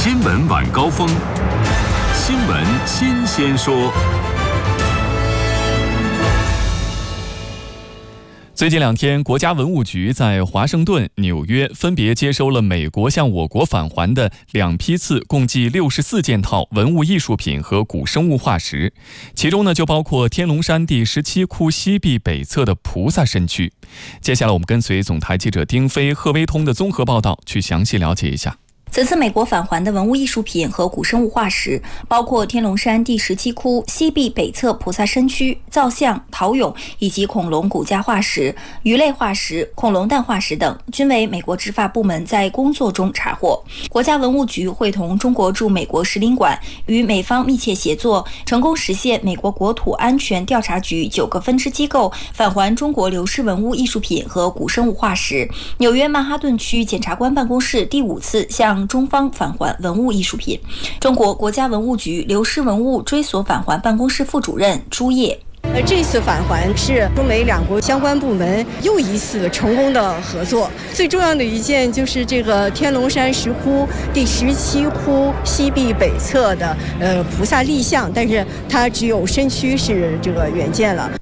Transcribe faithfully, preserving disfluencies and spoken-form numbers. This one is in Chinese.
新闻晚高峰，新闻新鲜说。最近两天，国家文物局在华盛顿、纽约分别接收了美国向我国返还的两批次，共计六十四件套文物艺术品和古生物化石，其中呢就包括天龙山第十七窟西壁北侧的菩萨身躯。接下来我们跟随总台记者丁飞、贺威通的综合报道，去详细了解一下。 此次美国返还的文物艺术品和古生物化石，包括天龙山第十七窟西壁北侧菩萨身躯、造像、陶俑以及恐龙骨架化石、鱼类化石、恐龙蛋化石等，均为美国执法部门在工作中查获。国家文物局会同中国驻美国使领馆与美方密切协作，成功实现美国国土安全调查局九个分支机构返还中国流失文物艺术品和古生物化石。纽约曼哈顿区检察官办公室第五次向中方返还文物艺术品。中国国家文物局流失文物追索返还办公室副主任朱烨。 呃，这次返还是中美两国相关部门又一次成功的合作。最重要的一件就是这个天龙山石窟第十七窟西壁北侧的呃菩萨立像，但是它只有身躯是这个原件了。